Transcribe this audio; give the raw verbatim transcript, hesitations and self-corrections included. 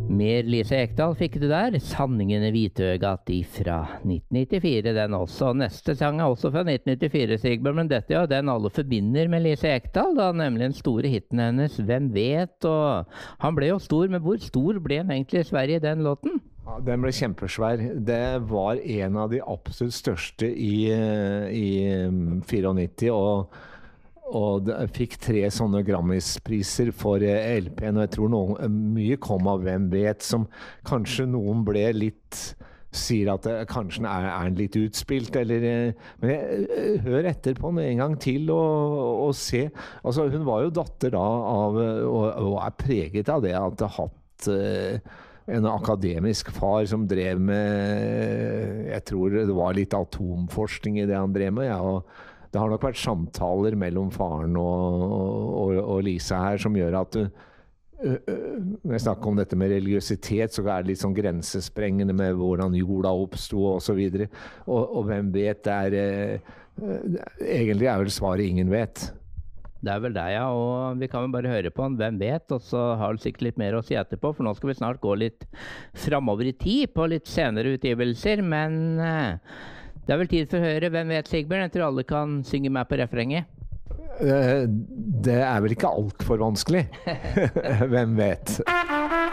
Mer Lise Ekdahl fikk du der, Sanningen i Hvitøgat fra nitten nittifire, den også. Neste sang er også fra nitten nittifire, Sigbjørn, men dette er ja, den alle forbinder med Lise Ekdahl, da, nemlig den store hitten hennes, Hvem vet, og han ble jo stor, men hvor stor ble han egentlig i Sverige i den låten? Ja, den ble kjempesvær. Det var en av de absolutt største i, i nittifire, og Og jeg fikk tre sånne Grammis-priser for L P-en, og jeg tror noen, mye kom av Hvem vet, som kanskje noen ble litt, sier at det, kanskje er, er litt utspilt, eller, men jeg hører etter på den en gang til og, og se. Altså, hun var jo datter da av, og, og er preget av det, at det har hatt uh, en akademisk far som drev med, jeg tror det var litt atomforskning i det han drev med, ja, og det har nok vært samtaler mellom faren og, og, og Lisa her som gjør at du, når jeg snakker om dette med religiøsitet, så er det litt sånn grensesprengende med hvordan jorda oppstod og så videre. Og, og hvem vet, det er, egentlig er vel svaret ingen vet. Det er vel det, ja, og vi kan vel bare høre på han, Hvem vet, og så har du sikkert litt mer å si etterpå, for nå skal vi snart gå litt fremover i tid på litt senere utgivelser, men det er vel tid for å høre Hvem vet, Sigbjørn? Jeg tror alle kan synge meg på refrenget. Det er vel ikke alt for vanskelig. Hvem vet?